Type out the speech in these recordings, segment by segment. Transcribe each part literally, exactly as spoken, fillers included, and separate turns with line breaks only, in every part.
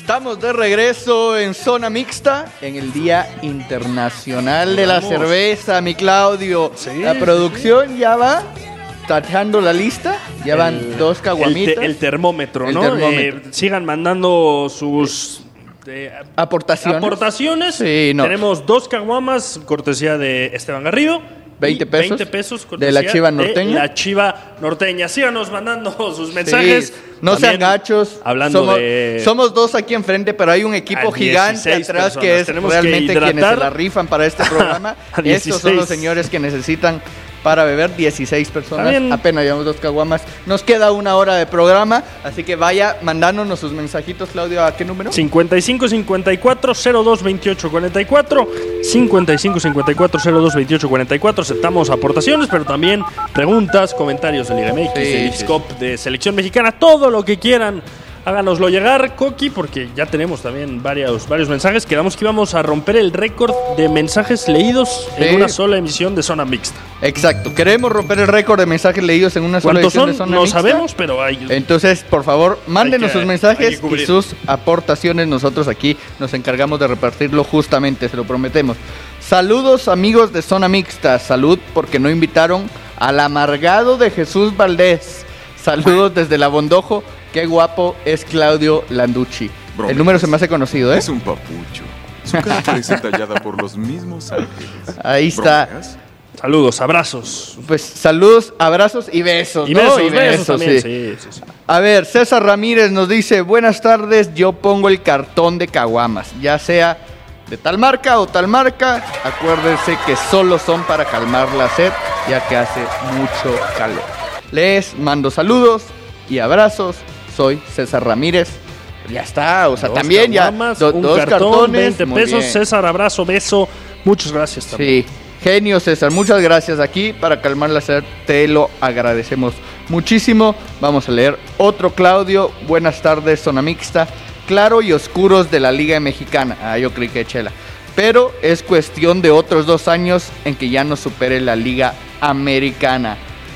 Estamos de regreso en Zona Mixta en el Día Internacional de la Cerveza, mi Claudio. Sí, la producción sí. ya va tachando la lista, ya van el, dos caguamitas.
El, te, el termómetro,
el
¿no?
Termómetro.
Eh, sigan mandando sus eh,
aportaciones.
aportaciones.
Sí, no.
Tenemos dos caguamas, cortesía de Esteban Garrido.
veinte pesos,
veinte pesos
de la Chiva Norteña.
De la Chiva Norteña. Síganos mandando sus mensajes.
Sí, no sean gachos.
Hablando
somos,
de...
somos dos aquí enfrente, pero hay un equipo gigante atrás personas. que es Tenemos realmente que quienes se la rifan para este programa. Estos son los señores que necesitan para beber. dieciséis personas. También. Apenas llevamos dos caguamas. Nos queda una hora de programa, así que vaya mandándonos sus mensajitos, Claudio. ¿A qué número?
cincuenta y cinco cincuenta y cuatro cero dos veintiocho cuarenta y cuatro. cincuenta y cinco cincuenta y cuatro cero dos veintiocho cuarenta y cuatro. Aceptamos aportaciones, pero también preguntas, comentarios de Liga M X, sí, de Lixcop, sí. de Selección Mexicana, todo lo que quieran. Háganoslo llegar, Coqui, porque ya tenemos también varios, varios mensajes. Quedamos que íbamos a romper el récord de mensajes leídos sí. en una sola emisión de Zona Mixta.
Exacto, queremos romper el récord de mensajes leídos en una sola emisión
son?
de Zona
no
Mixta.
No sabemos, pero hay...
Entonces, por favor, mándenos
que,
sus mensajes y sus aportaciones. Nosotros aquí nos encargamos de repartirlo justamente, se lo prometemos. Saludos, amigos de Zona Mixta. Salud, porque no invitaron al amargado de Jesús Valdés. Saludos desde La Bondojo. Qué guapo es Claudio Landucci. Bromeas. El número se me hace conocido, ¿eh?
Es un papucho. Su cara parece tallada por los mismos ángeles.
Ahí está.
¿Bromeas?
Saludos, abrazos.
Pues saludos, abrazos y besos,
y
¿no?
Besos,
y
besos, besos también. Sí. Sí, sí, sí.
A ver, César Ramírez nos dice, buenas tardes, yo pongo el cartón de caguamas, ya sea de tal marca o tal marca. Acuérdense que solo son para calmar la sed, ya que hace mucho calor. Les mando saludos y abrazos. Soy César Ramírez. Ya está, o sea,
dos
también
caguamas,
ya do,
un
dos
cartón,
cartones,
veinte pesos. César, abrazo, beso. Muchas gracias también.
Sí, genio César, muchas gracias aquí para calmar la sed. Te lo agradecemos muchísimo. Vamos a leer otro Claudio. Buenas tardes, Zona Mixta. Claro y oscuros de la Liga Mexicana. Ah, yo creí que chela. Pero es cuestión de otros dos años en que ya nos supere la Liga Americana.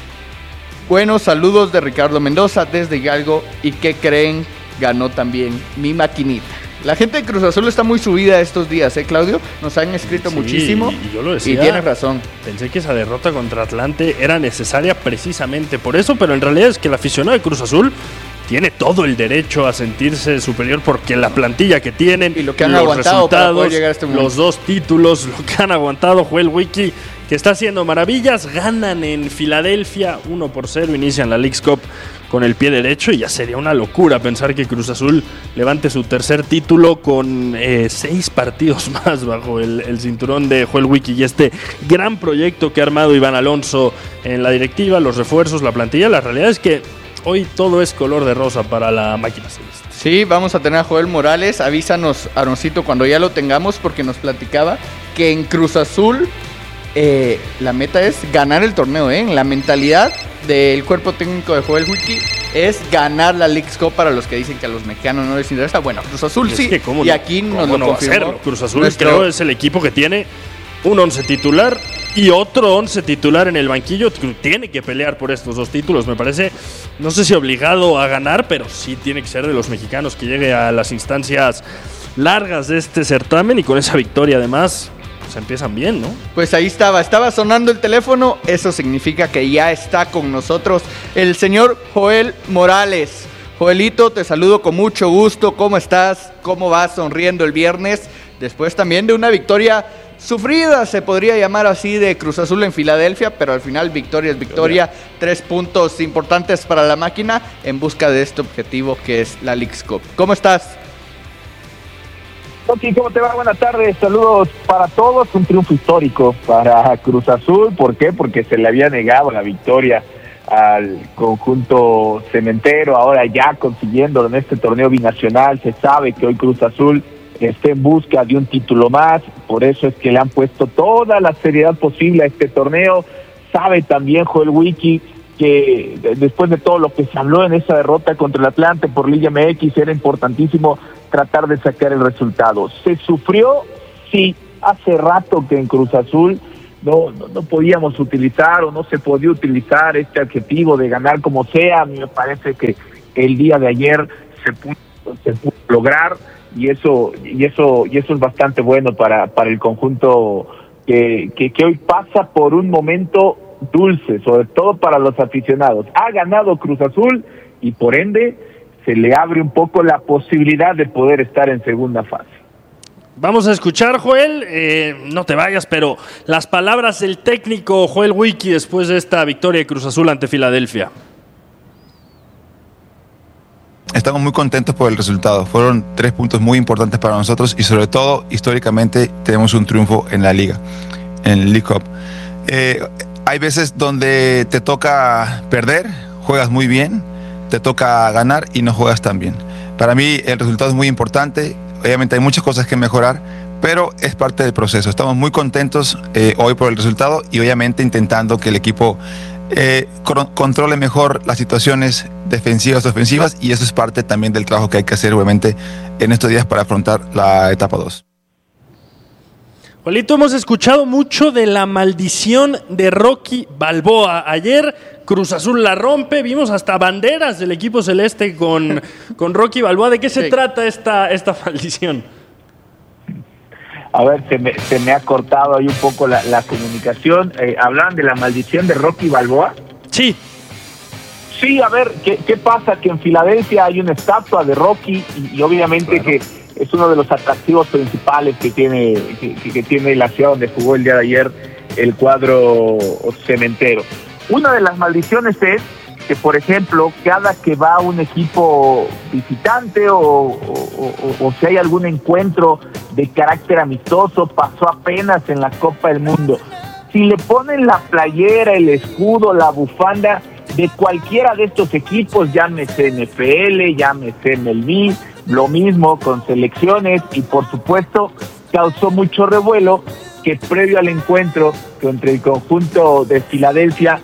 Buenos saludos de Ricardo Mendoza desde Hidalgo. ¿Y qué creen? Ganó también mi maquinita. La gente de Cruz Azul está muy subida estos días, ¿eh, Claudio? Nos han escrito sí, muchísimo.
Y yo lo decía.
Y tienes razón.
Pensé que esa derrota contra Atlante era necesaria precisamente por eso, pero en realidad es que el aficionado de Cruz Azul tiene todo el derecho a sentirse superior porque la plantilla que tienen
y lo que han
los
aguantado para
resultados,
poder llegar a este momento.
Los dos títulos, lo que han aguantado, Joel Wiki, que está haciendo maravillas, ganan en Filadelfia uno por cero, inician la Leagues Cup con el pie derecho y ya sería una locura pensar que Cruz Azul levante su tercer título con eh, seis partidos más bajo el, el cinturón de Joel Wiki y este gran proyecto que ha armado Iván Alonso en la directiva, los refuerzos, la plantilla. La realidad es que hoy todo es color de rosa para la máquina celeste.
Sí, vamos a tener a Joel Morales. Avísanos, Aroncito, cuando ya lo tengamos, porque nos platicaba que en Cruz Azul eh, la meta es ganar el torneo, ¿eh? La mentalidad del cuerpo técnico de Joel Wiki es ganar la Leagues Cup. Para los que dicen que a los mexicanos no les interesa, bueno, Cruz Azul es sí, que y aquí nos lo
no
confirmó.
Cruz Azul nuestro... creo es el equipo que tiene un once titular y otro once titular en el banquillo. Tiene que pelear por estos dos títulos, me parece. No sé si obligado a ganar, pero sí tiene que ser de los mexicanos que llegue a las instancias largas de este certamen, y con esa victoria además pues empiezan bien, ¿no?
Pues ahí estaba, estaba sonando el teléfono. Eso significa que ya está con nosotros el señor Joel Morales. Joelito, te saludo con mucho gusto. ¿Cómo estás? ¿Cómo vas sonriendo el viernes? Después también de una victoria sufrida, se podría llamar así, de Cruz Azul en Filadelfia, pero al final victoria es victoria. Tres puntos importantes para la máquina en busca de este objetivo que es la Leagues Cup. ¿Cómo estás?
Toki, ¿cómo te va? Buenas tardes, saludos para todos. Un triunfo histórico para Cruz Azul. ¿Por qué? Porque se le había negado la victoria al conjunto cementero. Ahora ya consiguiendo en este torneo binacional, se sabe que hoy Cruz Azul está en busca de un título más. Por eso es que le han puesto toda la seriedad posible a este torneo. Sabe también Joel Wiki que después de todo lo que se habló en esa derrota contra el Atlante por Liga M X, era importantísimo tratar de sacar el resultado. ¿Se sufrió? Sí. Hace rato que en Cruz Azul no, no, no podíamos utilizar o no se podía utilizar este adjetivo de ganar como sea. A mí me parece que el día de ayer se pudo, se pudo lograr y eso y eso y eso es bastante bueno para para el conjunto que, que que hoy pasa por un momento dulce, sobre todo para los aficionados. Ha ganado Cruz Azul y por ende se le abre un poco la posibilidad de poder estar en segunda fase.
Vamos a escuchar, Joel, eh, no te vayas, pero las palabras del técnico Joel Wiki después de esta victoria de Cruz Azul ante Filadelfia.
Estamos muy contentos por el resultado. Fueron tres puntos muy importantes para nosotros y sobre todo, históricamente, tenemos un triunfo en la Liga, en el League Cup. Eh, hay veces donde te toca perder, juegas muy bien, te toca ganar y no juegas tan bien. Para mí el resultado es muy importante. Obviamente hay muchas cosas que mejorar, pero es parte del proceso. Estamos muy contentos eh, hoy por el resultado y obviamente intentando que el equipo eh, controle mejor las situaciones defensivas, ofensivas, y eso es parte también del trabajo que hay que hacer obviamente en estos días para afrontar la etapa dos.
Juanito, hemos escuchado mucho de la maldición de Rocky Balboa. Ayer Cruz Azul la rompe, vimos hasta banderas del equipo celeste con, con Rocky Balboa. ¿De qué se sí. trata esta, esta maldición?
A ver, se me, se me ha cortado ahí un poco la, la comunicación. Eh, ¿Hablaban de la maldición de Rocky Balboa?
Sí.
Sí, a ver, ¿qué, qué pasa? Que en Filadelfia hay una estatua de Rocky y, y obviamente claro. que es uno de los atractivos principales que tiene, que, que tiene la ciudad donde jugó el día de ayer el cuadro cementero. Una de las maldiciones es que, por ejemplo, cada que va un equipo visitante o, o, o, o si hay algún encuentro de carácter amistoso, pasó apenas en la Copa del Mundo, si le ponen la playera, el escudo, la bufanda de cualquiera de estos equipos, llámese N F L, llámese M L B, lo mismo con selecciones, y por supuesto causó mucho revuelo que previo al encuentro entre el conjunto de Filadelfia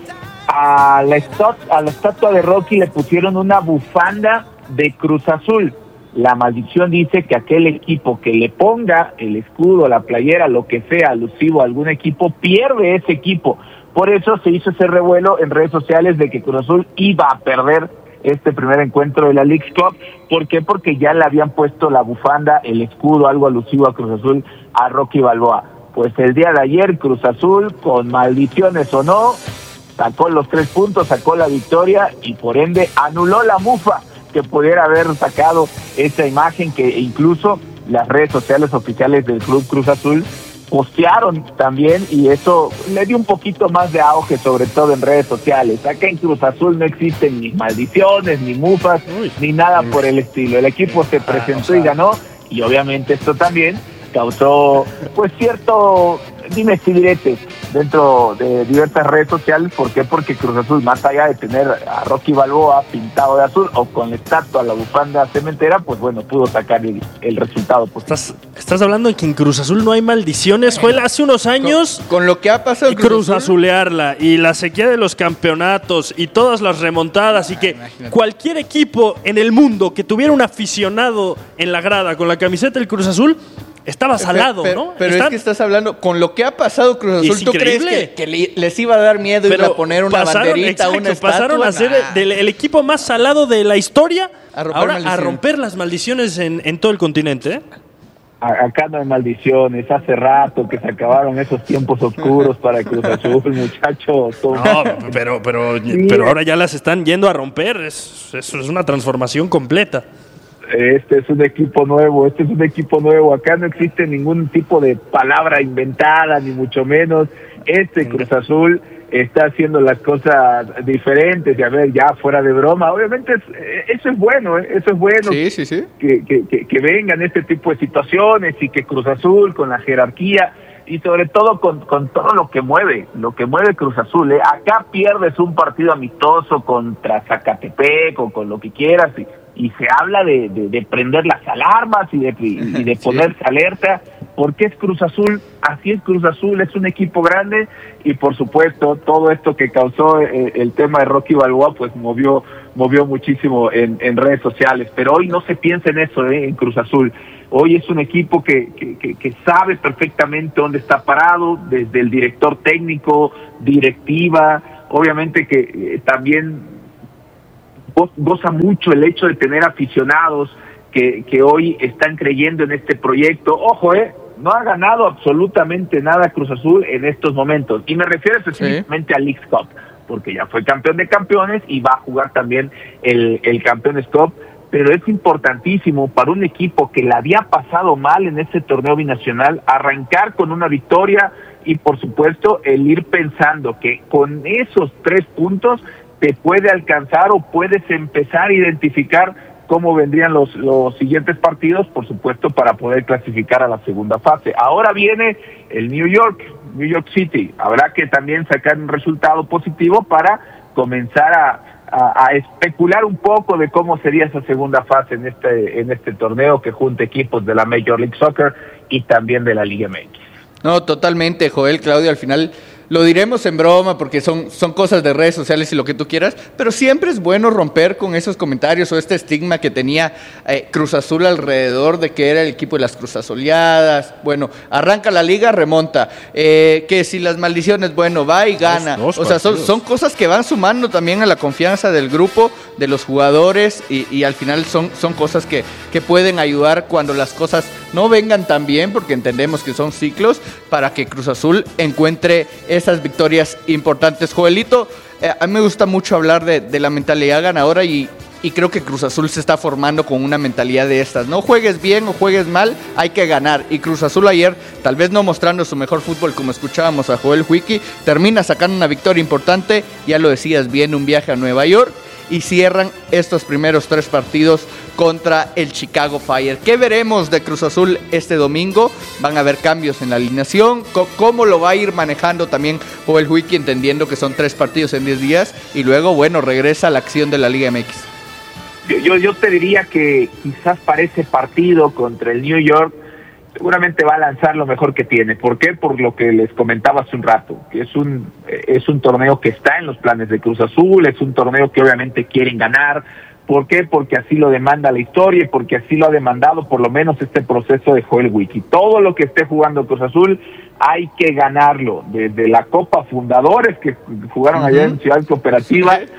a la, estat- a la estatua de Rocky le pusieron una bufanda de Cruz Azul. La maldición dice que aquel equipo que le ponga el escudo, la playera, lo que sea alusivo a algún equipo, pierde ese equipo. Por eso se hizo ese revuelo en redes sociales de que Cruz Azul iba a perder este primer encuentro de la League Cup. ¿Por qué? Porque ya le habían puesto la bufanda, el escudo, algo alusivo a Cruz Azul, a Rocky Balboa. Pues el día de ayer Cruz Azul, con maldiciones o no, sacó los tres puntos, sacó la victoria y por ende anuló la mufa que pudiera haber sacado esa imagen que incluso las redes sociales oficiales del Club Cruz Azul postearon también, y eso le dio un poquito más de auge, sobre todo en redes sociales. Acá en Cruz Azul no existen ni maldiciones, ni mufas, Uy. ni nada por el estilo. El equipo se presentó ah, o sea. y ganó, y obviamente esto también causó pues cierto dimes y diretes dentro de diversas redes sociales. ¿Por qué? Porque Cruz Azul, más allá de tener a Rocky Balboa pintado de azul o con la estatua, la bufanda cementera, pues bueno, pudo sacar el, el resultado. Pues.
¿Estás, estás hablando de que en Cruz Azul no hay maldiciones, Joel? Hace unos años
con, con lo que ha pasado
en Cruz, Cruz Azulearla y la sequía de los campeonatos y todas las remontadas, y que Imagínate. cualquier equipo en el mundo que tuviera un aficionado en la grada con la camiseta del Cruz Azul estaba salado,
pero,
¿no?
Pero
Están...
es que estás hablando con lo que ha pasado Cruz Azul. ¿Tú crees que, que les iba a dar miedo pero ir a poner una pasaron, banderita, exacto, una estatua?
Pasaron a ser nah. del, el equipo más salado de la historia a ahora maldiciones. a romper las maldiciones en, en todo el continente, ¿eh?
Acá no hay maldiciones, hace rato que se acabaron esos tiempos oscuros para Cruz Azul, muchachos.
No, pero, pero, sí. pero ahora ya las están yendo a romper, es, es, es una transformación completa.
Este es un equipo nuevo, este es un equipo nuevo. Acá no existe ningún tipo de palabra inventada, ni mucho menos. Este Cruz Azul está haciendo las cosas diferentes, y a ver, ya fuera de broma, obviamente es, eso es bueno, ¿eh? eso es bueno.
Sí, sí, sí.
Que, que, que, que vengan este tipo de situaciones y que Cruz Azul, con la jerarquía y sobre todo con, con todo lo que mueve, lo que mueve Cruz Azul, ¿eh? Acá pierdes un partido amistoso contra Zacatepec o con lo que quieras, y y se habla de, de, de prender las alarmas y de, y de ponerse sí. alerta, porque es Cruz Azul, así es Cruz Azul, es un equipo grande, y por supuesto todo esto que causó eh, el tema de Rocky Balboa pues movió movió muchísimo en, en redes sociales, pero hoy no se piensa en eso, eh, en Cruz Azul. Hoy es un equipo que, que, que, que sabe perfectamente dónde está parado, desde el director técnico, directiva, obviamente que eh, también goza mucho el hecho de tener aficionados que, que hoy están creyendo en este proyecto. Ojo, eh, no ha ganado absolutamente nada Cruz Azul en estos momentos, y me refiero específicamente sí. a Leagues Cup, porque ya fue campeón de campeones y va a jugar también el, el Campeones Cup, pero es importantísimo para un equipo que la había pasado mal en este torneo binacional, arrancar con una victoria y por supuesto el ir pensando que con esos tres puntos te puede alcanzar o puedes empezar a identificar cómo vendrían los, los siguientes partidos, por supuesto, para poder clasificar a la segunda fase. Ahora viene el New York, New York City. Habrá que también sacar un resultado positivo para comenzar a, a, a especular un poco de cómo sería esa segunda fase en este, en este torneo que junta equipos de la Major League Soccer y también de la Liga M X.
No, totalmente, Joel, Claudio, al final lo diremos en broma porque son, son cosas de redes sociales y lo que tú quieras, pero siempre es bueno romper con esos comentarios o este estigma que tenía eh, Cruz Azul alrededor de que era el equipo de las cruzazoleadas. Bueno, arranca la liga, remonta. Eh, que si las maldiciones, bueno, va y gana. Dos, dos o sea, son, son cosas que van sumando también a la confianza del grupo, de los jugadores, y, y al final son, son cosas que, que pueden ayudar cuando las cosas no vengan tan bien, porque entendemos que son ciclos, para que Cruz Azul encuentre esas victorias importantes. Joelito, eh, a mí me gusta mucho hablar de, de la mentalidad ganadora y, y creo que Cruz Azul se está formando con una mentalidad de estas. No juegues bien o juegues mal, hay que ganar. Y Cruz Azul ayer, tal vez no mostrando su mejor fútbol como escuchábamos a Joel Wiki, termina sacando una victoria importante, ya lo decías bien, un viaje a Nueva York, y cierran estos primeros tres partidos contra el Chicago Fire. ¿Qué veremos de Cruz Azul este domingo? Van a haber cambios en la alineación. ¿Cómo lo va a ir manejando también Joel Wiki, entendiendo que son tres partidos en diez días? Y luego, bueno, regresa a la acción de la Liga M X.
Yo, yo, yo te diría que quizás para ese partido contra el New York, seguramente va a lanzar lo mejor que tiene. ¿Por qué? Por lo que les comentaba hace un rato, que es un, es un torneo que está en los planes de Cruz Azul, es un torneo que obviamente quieren ganar. ¿Por qué? Porque así lo demanda la historia y porque así lo ha demandado por lo menos este proceso de Joel Wiki. Todo lo que esté jugando Cruz Azul hay que ganarlo, desde la Copa Fundadores que jugaron uh-huh. allá en Ciudad Cooperativa sí.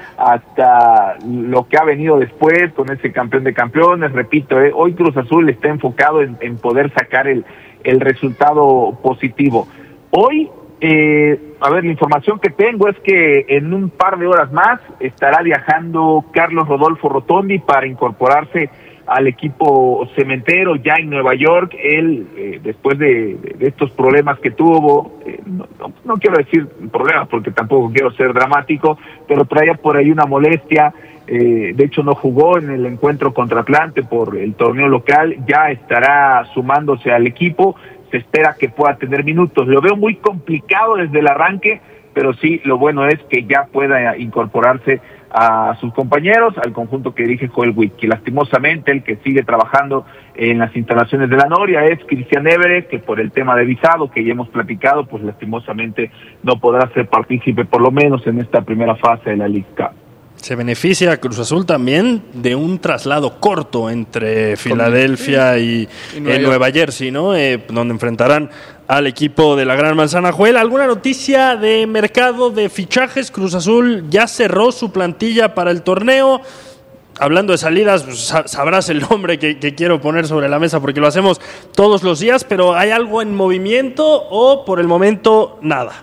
hasta lo que ha venido después con ese campeón de campeones. Repito, eh, hoy Cruz Azul está enfocado en, en poder sacar el, el resultado positivo. Hoy Eh, a ver, la información que tengo es que en un par de horas más estará viajando Carlos Rodolfo Rotondi para incorporarse al equipo cementero ya en Nueva York. Él, eh, después de, de estos problemas que tuvo, eh, no, no, no quiero decir problemas porque tampoco quiero ser dramático, pero traía por ahí una molestia. Eh, de hecho no jugó en el encuentro contra Atlante por el torneo local, ya estará sumándose al equipo. Se espera que pueda tener minutos. Lo veo muy complicado desde el arranque, pero sí, lo bueno es que ya pueda incorporarse a sus compañeros, al conjunto que dirige Joel Wiki. Lastimosamente, el que sigue trabajando en las instalaciones de la Noria es Cristian Évere, que por el tema de visado que ya hemos platicado, pues lastimosamente no podrá ser partícipe, por lo menos en esta primera fase de la League Cup.
Se beneficia Cruz Azul también de un traslado corto entre Filadelfia y, y Nueva, Nueva Jersey, ¿no? Eh, donde enfrentarán al equipo de la Gran Manzana. Joel, ¿alguna noticia de mercado de fichajes? Cruz Azul ya cerró su plantilla para el torneo. Hablando de salidas, pues, sabrás el nombre que, que quiero poner sobre la mesa porque lo hacemos todos los días, pero ¿hay algo en movimiento o por el momento nada?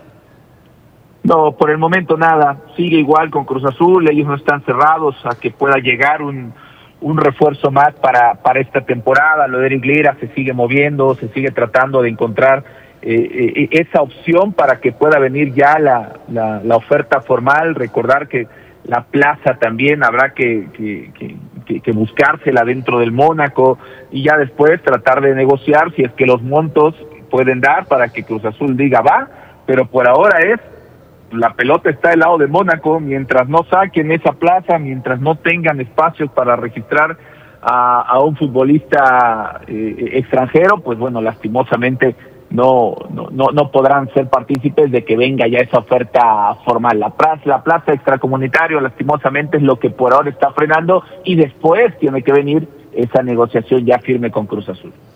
No, por el momento nada, sigue igual con Cruz Azul, ellos no están cerrados a que pueda llegar un, un refuerzo más para, para esta temporada. Lo de Eric Lira se sigue moviendo, se sigue tratando de encontrar eh, eh, esa opción para que pueda venir ya la, la, la oferta formal. Recordar que la plaza también habrá que, que, que, que, que buscársela dentro del Mónaco y ya después tratar de negociar si es que los montos pueden dar para que Cruz Azul diga va, pero por ahora es la pelota está del lado de Mónaco. Mientras no saquen esa plaza, mientras no tengan espacios para registrar a, a un futbolista eh, extranjero, pues bueno, lastimosamente no, no no no podrán ser partícipes de que venga ya esa oferta formal. La plaza, la plaza extracomunitario lastimosamente es lo que por ahora está frenando y después tiene que venir esa negociación ya firme con Cruz Azul.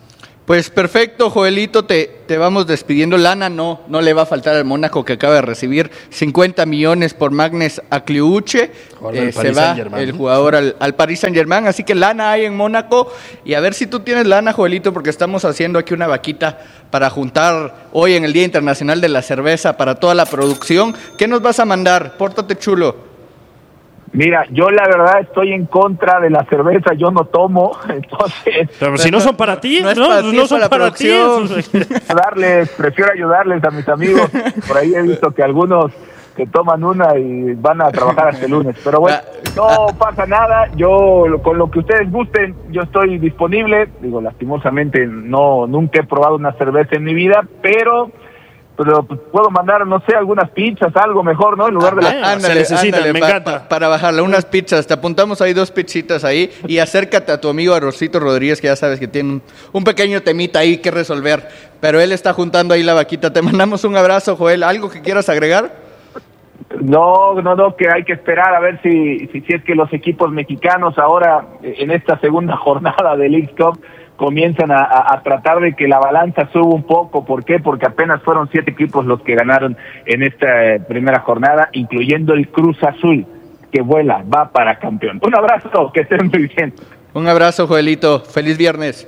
Pues perfecto, Joelito, te, te vamos despidiendo. Lana no, no le va a faltar al Mónaco, que acaba de recibir cincuenta millones por Magnus Akliuche. Eh, se va el jugador al, al Paris Saint-Germain, así que lana hay en Mónaco. Y a ver si tú tienes lana, Joelito, porque estamos haciendo aquí una vaquita para juntar hoy en el Día Internacional de la Cerveza para toda la producción. ¿Qué nos vas a mandar? Pórtate chulo.
Mira, yo la verdad estoy en contra de la cerveza, yo no tomo, entonces...
Pero si no son para ti, no,
no,
no,
ti,
no son para ti.
Ayudarles, prefiero ayudarles a mis amigos, por ahí he visto que algunos que toman una y van a trabajar hasta el lunes, pero bueno, no pasa nada, yo con lo que ustedes gusten, yo estoy disponible, digo, lastimosamente no, nunca he probado una cerveza en mi vida, pero... pero puedo mandar, no sé, algunas pizzas, algo mejor, ¿no? En lugar de
la... Ándale, ándale, me pa, encanta. Pa, para bajarle unas pizzas, te apuntamos ahí dos pizzitas ahí y acércate a tu amigo Arrocito Rodríguez, que ya sabes que tiene un, un pequeño temita ahí que resolver, pero él está juntando ahí la vaquita. Te mandamos un abrazo, Joel. ¿Algo que quieras agregar?
No, no, no, que hay que esperar a ver si, si, si es que los equipos mexicanos ahora, en esta segunda jornada del Leagues Cup, comienzan a, a, a tratar de que la balanza suba un poco. ¿Por qué? Porque apenas fueron siete equipos los que ganaron en esta eh, primera jornada, incluyendo el Cruz Azul, que vuela, va para campeón. Un abrazo, que estén muy bien.
Un abrazo, Joelito. Feliz viernes.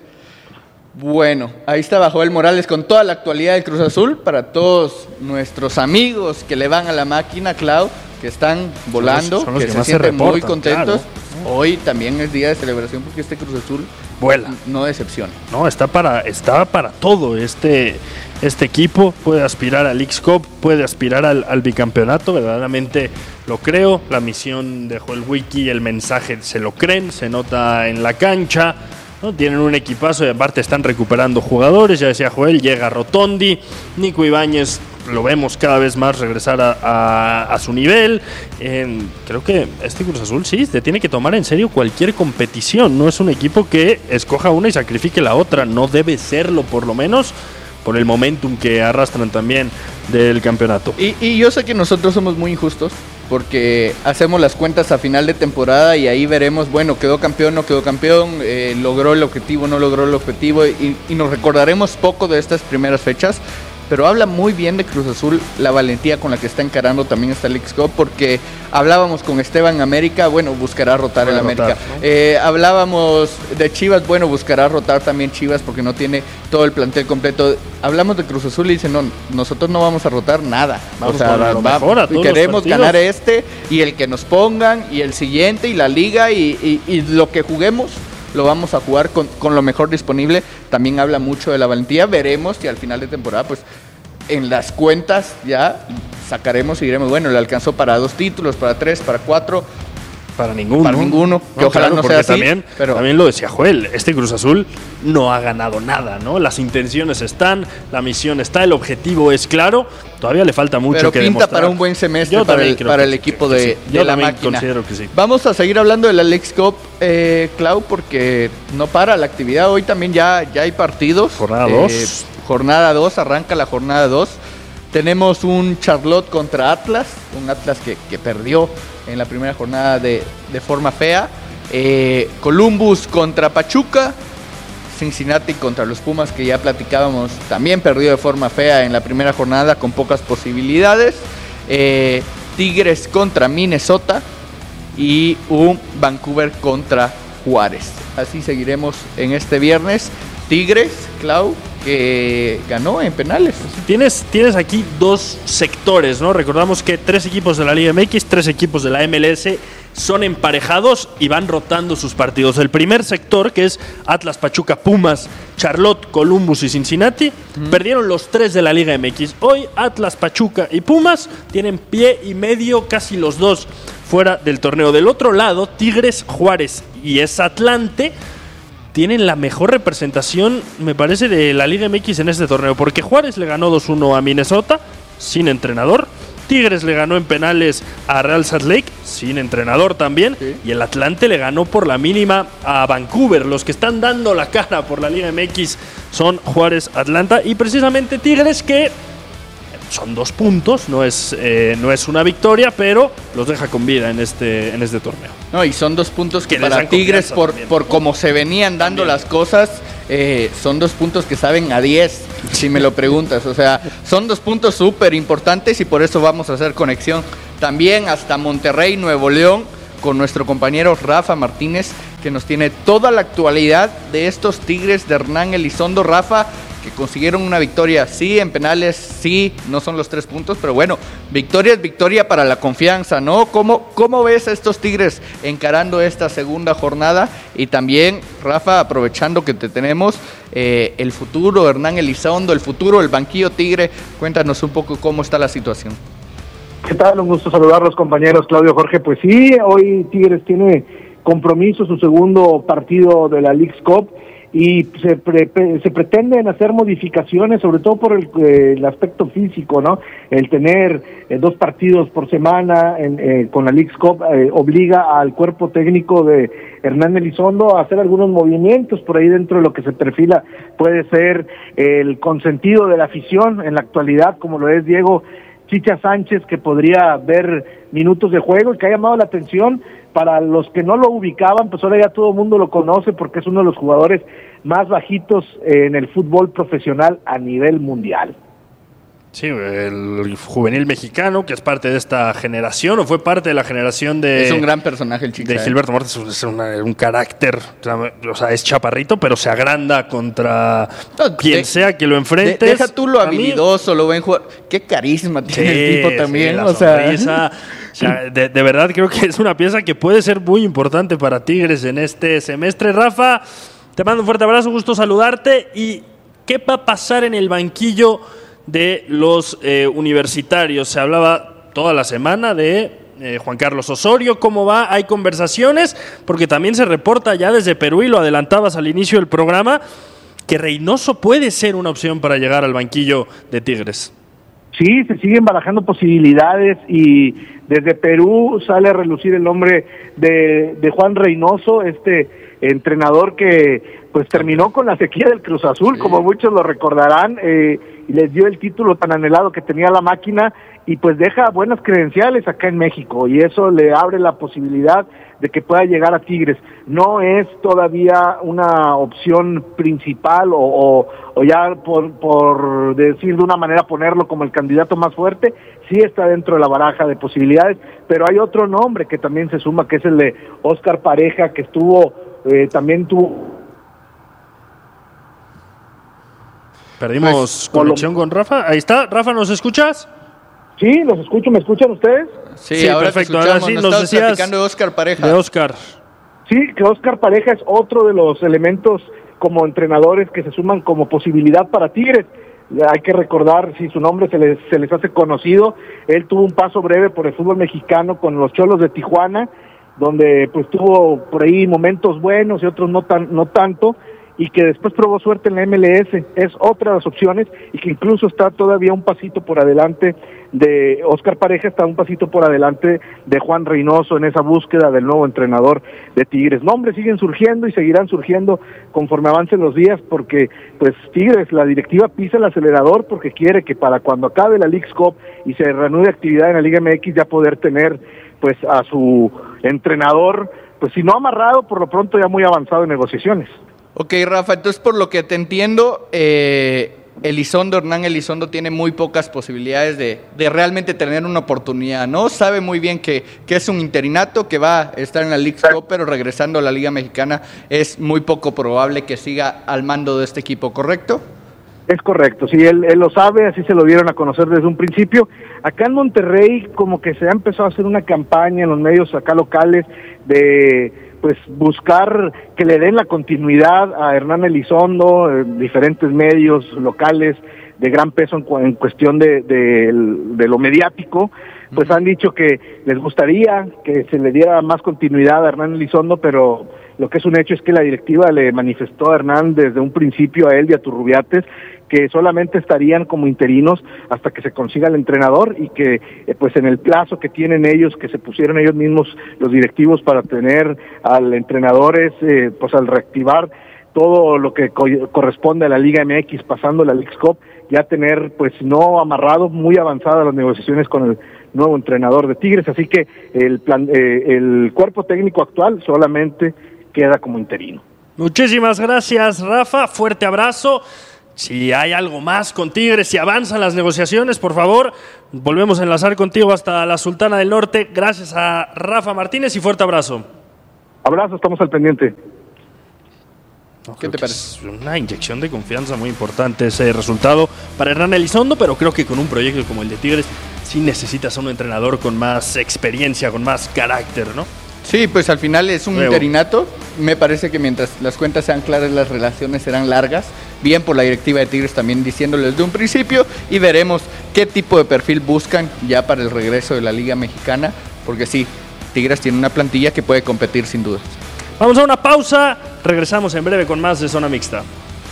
Bueno, ahí estaba Joel Morales con toda la actualidad del Cruz Azul para todos nuestros amigos que le van a la máquina, Clau, que están volando, son los, son los que, que se sienten se reportan, muy contentos. Claro. Hoy también es día de celebración porque este Cruz Azul
vuela,
no decepciona.
No, está para, está para todo este, este equipo, puede aspirar al Leagues Cup, puede aspirar al, al bicampeonato, verdaderamente lo creo. La misión de Joel Wiki, el mensaje se lo creen, se nota en la cancha, ¿no? Tienen un equipazo y aparte están recuperando jugadores, ya decía Joel, llega Rotondi, Nico Ibáñez, lo vemos cada vez más regresar a, a, a su nivel. Eh, creo que este Cruz Azul sí, se tiene que tomar en serio cualquier competición. No es un equipo que escoja una y sacrifique la otra. No debe serlo, por lo menos, por el momentum que arrastran también del campeonato.
Y, y yo sé que nosotros somos muy injustos, porque hacemos las cuentas a final de temporada y ahí veremos, bueno, quedó campeón, no quedó campeón, eh, logró el objetivo, no logró el objetivo, y, y nos recordaremos poco de estas primeras fechas. Pero habla muy bien de Cruz Azul la valentía con la que está encarando también esta Leagues Cup, porque hablábamos con Esteban América, bueno, buscará rotar el América. Rotar, ¿no? eh, hablábamos de Chivas, bueno, buscará rotar también Chivas porque no tiene todo el plantel completo. Hablamos de Cruz Azul y dicen, no, nosotros no vamos a rotar nada.
Vamos, o sea, a lo va, mejor a todos
queremos ganar este y el que nos pongan y el siguiente y la liga y, y, y lo que juguemos lo vamos a jugar con, con lo mejor disponible. También habla mucho de la valentía. Veremos si al final de temporada, pues en las cuentas ya sacaremos y diremos, bueno, le alcanzó para dos títulos, para tres, para cuatro.
Para ninguno.
Para ninguno, que
no,
ojalá
claro,
no sea así.
También, pero también lo decía Joel, este Cruz Azul no ha ganado nada, ¿no? Las intenciones están, la misión está, el objetivo es claro, todavía le falta mucho
pero
que
pinta
demostrar.
para un buen semestre Yo para el, para el equipo
que,
de,
que
de
Yo
la máquina.
Considero que sí.
Vamos a seguir hablando de la Leagues Cup, eh, Clau, porque no para la actividad. Hoy también ya, ya hay partidos.
Jornada dos.
Eh, jornada dos, arranca la jornada dos. Tenemos un Charlotte contra Atlas, un Atlas que, que perdió en la primera jornada de, de forma fea. Eh, Columbus contra Pachuca. Cincinnati contra los Pumas, que ya platicábamos, también perdió de forma fea en la primera jornada con pocas posibilidades. Eh, Tigres contra Minnesota y un Vancouver contra Juárez. Así seguiremos en este viernes. Tigres, Clau, que ganó en penales.
Tienes, tienes aquí dos sectores, ¿no? Recordamos que tres equipos de la Liga M X, tres equipos de la M L S son emparejados y van rotando sus partidos. El primer sector, que es Atlas, Pachuca, Pumas, Charlotte, Columbus y Cincinnati, uh-huh. perdieron los tres de la Liga M X. Hoy Atlas, Pachuca y Pumas tienen pie y medio, casi los dos, fuera del torneo. Del otro lado, Tigres, Juárez y Esatlante tienen la mejor representación, me parece, de la Liga M X en este torneo, porque Juárez le ganó dos uno a Minnesota, sin entrenador. Tigres le ganó en penales a Real Salt Lake, sin entrenador también. Sí. Y el Atlante le ganó por la mínima a Vancouver. Los que están dando la cara por la Liga M X son Juárez, Atlanta y precisamente Tigres, que son dos puntos, no es, eh, no es una victoria, pero los deja con vida en este, en este torneo.
No, y son dos puntos que, que para Tigres, por, por cómo se venían dando también las cosas, eh, son dos puntos que saben a diez, si me lo preguntas. O sea, son dos puntos súper importantes y por eso vamos a hacer conexión también hasta Monterrey, Nuevo León, con nuestro compañero Rafa Martínez, que nos tiene toda la actualidad de estos Tigres de Hernán Elizondo. Rafa, que consiguieron una victoria, sí, en penales, sí, no son los tres puntos, pero bueno, victoria es victoria para la confianza, ¿no? ¿Cómo, cómo ves a estos Tigres encarando esta segunda jornada? Y también, Rafa, aprovechando que te tenemos, eh, el futuro Hernán Elizondo, el futuro, el banquillo Tigre, cuéntanos un poco cómo está la situación.
¿Qué tal? Un gusto saludarlos, compañeros. Claudio, Jorge, pues sí, hoy Tigres tiene compromiso, su segundo partido de la Leagues Cup, y se, pre, se pretenden hacer modificaciones, sobre todo por el, eh, el aspecto físico, ¿no? El tener eh, dos partidos por semana en, eh, con la Leagues Cup eh, obliga al cuerpo técnico de Hernán Elizondo a hacer algunos movimientos por ahí dentro de lo que se perfila. Puede ser el consentido de la afición en la actualidad, como lo es Diego Chicha Sánchez, que podría ver minutos de juego y que ha llamado la atención. Para los que no lo ubicaban, pues ahora ya todo el mundo lo conoce porque es uno de los jugadores más bajitos en el fútbol profesional a nivel mundial.
Sí, el juvenil mexicano, que es parte de esta generación, o fue parte de la generación de...
Es un gran personaje el Chicha.
De Gilberto Mortes, es una, un carácter, o sea, es chaparrito, pero se agranda contra no, quien de, sea que lo enfrentes.
De, deja tú lo habilidoso, lo ven jugar. Qué carisma tiene sí, el tipo también,
sí, la
o
sea... O sea, de, de verdad creo que es una pieza que puede ser muy importante para Tigres en este semestre. Rafa, te mando un fuerte abrazo, gusto saludarte. ¿Y qué va a pasar en el banquillo de los eh, universitarios? Se hablaba toda la semana de eh, Juan Carlos Osorio. ¿Cómo va? ¿Hay conversaciones? Porque también se reporta ya desde Perú, y lo adelantabas al inicio del programa, que Reynoso puede ser una opción para llegar al banquillo de Tigres.
Sí, se siguen barajando posibilidades y desde Perú sale a relucir el nombre de, de Juan Reynoso, este entrenador que pues terminó con la sequía del Cruz Azul, sí, como muchos lo recordarán, eh, y les dio el título tan anhelado que tenía la máquina, y pues deja buenas credenciales acá en México, y eso le abre la posibilidad de que pueda llegar a Tigres. No es todavía una opción principal o, o, o ya por, por decir de una manera ponerlo como el candidato más fuerte, sí está dentro de la baraja de posibilidades, pero hay otro nombre que también se suma, que es el de Óscar Pareja, que estuvo, eh, también tuvo...
Perdimos pues, conexión lo... con Rafa. Ahí está. Rafa, ¿nos escuchas?
Sí, los escucho. ¿Me escuchan ustedes?
Sí, sí, ahora perfecto. Ahora sí, nos, nos decías platicando de Óscar Pareja.
De Óscar.
Sí, que Óscar Pareja es otro de los elementos como entrenadores que se suman como posibilidad para Tigres. Hay que recordar, si su nombre se les, se les hace conocido, él tuvo un paso breve por el fútbol mexicano con los Cholos de Tijuana, donde pues tuvo por ahí momentos buenos y otros no tan no tanto, y que después probó suerte en la M L S. Es otra de las opciones, y que incluso está todavía un pasito por adelante de Óscar Pareja, está un pasito por adelante de Juan Reynoso en esa búsqueda del nuevo entrenador de Tigres. Nombres siguen surgiendo y seguirán surgiendo conforme avancen los días, porque pues Tigres, la directiva pisa el acelerador porque quiere que para cuando acabe la Leagues Cup y se reanude actividad en la Liga M X ya poder tener pues a su entrenador, pues si no amarrado, por lo pronto ya muy avanzado en negociaciones.
Ok, Rafa, entonces por lo que te entiendo, eh, Elizondo, Hernán Elizondo tiene muy pocas posibilidades de, de realmente tener una oportunidad, ¿no? Sabe muy bien que, que es un interinato, que va a estar en la Leagues Cup, pero regresando a la Liga Mexicana es muy poco probable que siga al mando de este equipo, ¿correcto?
Es correcto, sí, él, él lo sabe, así se lo dieron a conocer desde un principio. Acá en Monterrey como que se ha empezado a hacer una campaña en los medios acá locales de pues buscar que le den la continuidad a Hernán Elizondo, en diferentes medios locales de gran peso en, en cuestión de, de, de lo mediático, pues han dicho que les gustaría que se le diera más continuidad a Hernán Elizondo, pero lo que es un hecho es que la directiva le manifestó a Hernán desde un principio, a él y a Turrubiates, que solamente estarían como interinos hasta que se consiga el entrenador, y que eh, pues en el plazo que tienen ellos, que se pusieron ellos mismos los directivos para tener al entrenador, es eh, pues al reactivar todo lo que co- corresponde a la Liga M X pasando la Leagues Cup, ya tener pues no amarrado, muy avanzadas las negociaciones con el nuevo entrenador de Tigres, así que el plan, eh, el cuerpo técnico actual solamente queda como interino.
Muchísimas gracias, Rafa. Fuerte abrazo. Si hay algo más con Tigres, si avanzan las negociaciones, por favor, volvemos a enlazar contigo hasta la Sultana del Norte. Gracias a Rafa Martínez y fuerte abrazo.
Abrazo, estamos al pendiente.
No,
¿Qué te parece?
Es una inyección de confianza muy importante ese resultado para Hernán Elizondo, pero creo que con un proyecto como el de Tigres sí necesitas a un entrenador con más experiencia, con más carácter, ¿no?
Sí, pues al final es un
Luego.
interinato. Me parece que mientras las cuentas sean claras, las relaciones serán largas. Bien por la directiva de Tigres también diciéndoles desde un principio. Y veremos qué tipo de perfil buscan ya para el regreso de la Liga Mexicana. Porque sí, Tigres tiene una plantilla que puede competir sin duda.
Vamos a una pausa. Regresamos en breve con más de Zona Mixta.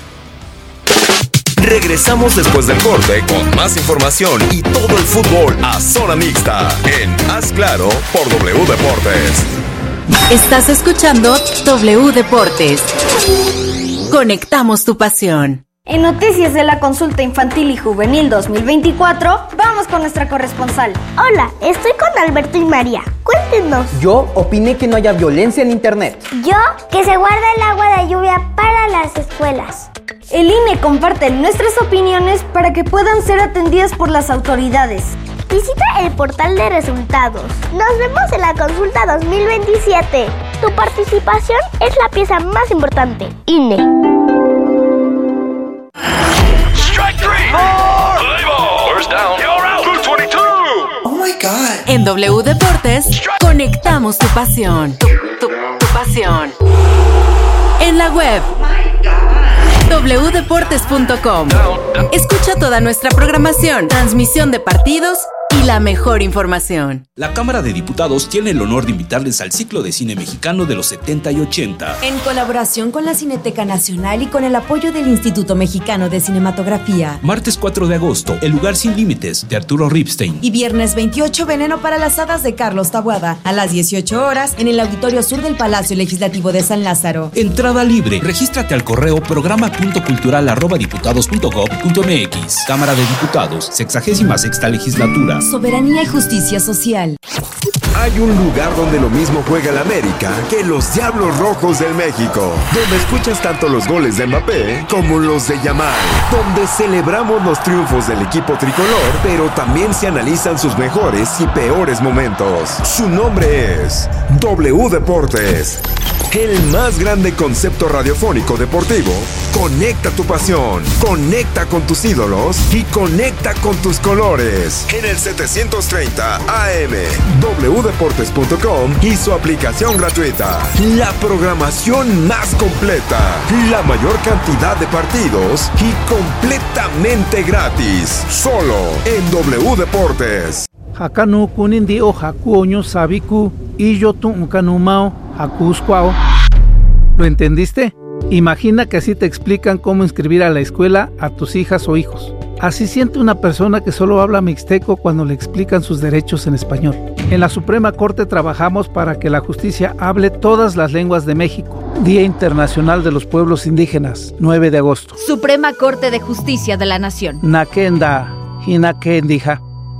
Regresamos después del corte con más información y todo el fútbol a Zona Mixta en Haz Claro por W Deportes.
Estás escuchando W Deportes. Conectamos tu pasión.
En noticias de la consulta infantil y juvenil dos mil veinticuatro, vamos con nuestra corresponsal.
Hola, estoy con Alberto y María. Cuéntenos.
Yo opiné que no haya violencia en internet.
Yo, que se guarda el agua de lluvia para las escuelas.
El I N E comparte nuestras opiniones para que puedan ser atendidas por las autoridades.
Visita el portal de resultados. Nos vemos en la consulta dos mil veintisiete. Tu participación es la pieza más importante. I N E.
Oh my God. En W Deportes, conectamos tu pasión. Tu, tu, tu pasión. En la web doble u deportes punto com. Escucha toda nuestra programación, transmisión de partidos y la mejor información.
La Cámara de Diputados tiene el honor de invitarles al ciclo de cine mexicano de los setenta y ochenta.
En colaboración con la Cineteca Nacional y con el apoyo del Instituto Mexicano de Cinematografía.
Martes cuatro de agosto, El lugar sin límites, de Arturo Ripstein.
Y viernes veintiocho, Veneno para las hadas, de Carlos Taboada. A las dieciocho horas, en el Auditorio Sur del Palacio Legislativo de San Lázaro.
Entrada libre. Regístrate al correo programa punto cultural arroba diputados punto gob punto mx. Cámara de Diputados, sexagésima sexta legislatura.
Soberanía y justicia social.
Hay un lugar donde lo mismo juega el América que los Diablos Rojos del México, donde escuchas tanto los goles de Mbappé como los de Yamal, donde celebramos los triunfos del equipo tricolor, pero también se analizan sus mejores y peores momentos. Su nombre es W Deportes, el más grande concepto radiofónico deportivo. Conecta tu pasión, conecta con tus ídolos y conecta con tus colores. En el setecientos treinta A M, w deportes punto com y su aplicación gratuita. La programación más completa, la mayor cantidad de partidos y completamente gratis. Solo en W Deportes.
Hakanu kunindi o hakuoño sabiku y yo tu kanumao hakuskwao. ¿Lo entendiste? Imagina que así te explican cómo inscribir a la escuela a tus hijas o hijos. Así siente una persona que solo habla mixteco cuando le explican sus derechos en español. En la Suprema Corte trabajamos para que la justicia hable todas las lenguas de México. Día Internacional de los Pueblos Indígenas, nueve de agosto.
Suprema Corte de Justicia de la Nación.
Nakenda, hinakendija.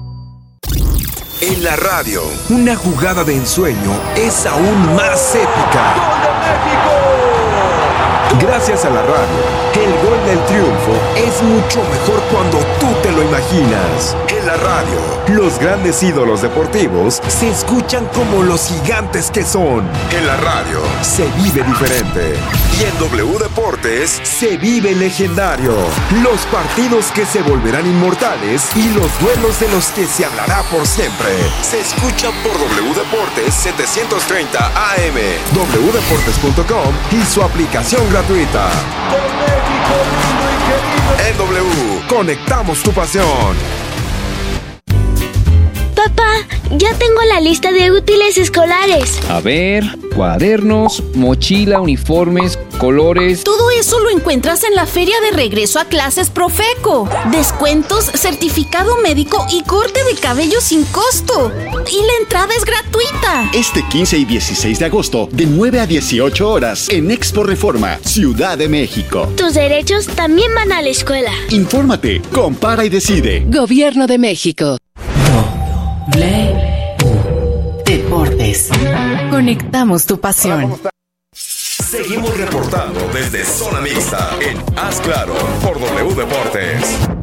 En la radio, una jugada de ensueño es aún más épica. ¡Gol de México! Gracias a la radio, el gol del triunfo es mucho mejor cuando tú te lo imaginas. En la radio, los grandes ídolos deportivos se escuchan como los gigantes que son. En la radio, se vive diferente. Y en W Deportes, se vive legendario. Los partidos que se volverán inmortales y los duelos de los que se hablará por siempre. Se escuchan por W Deportes setecientos treinta A M, w deportes punto com y su aplicación gratuita. En W, conectamos tu pasión.
Papá, ya tengo la lista de útiles escolares.
A ver, cuadernos, mochila, uniformes, colores.
Todo eso lo encuentras en la feria de regreso a clases Profeco. Descuentos, certificado médico y corte de cabello sin costo. Y la entrada es gratuita.
Este quince y dieciséis de agosto, de nueve a dieciocho horas, en Expo Reforma, Ciudad de México.
Tus derechos también van a la escuela.
Infórmate, compara y decide.
Gobierno de México. W Deportes. Conectamos tu pasión.
Seguimos reportando desde Zona Mixta en Haz Claro por W Deportes.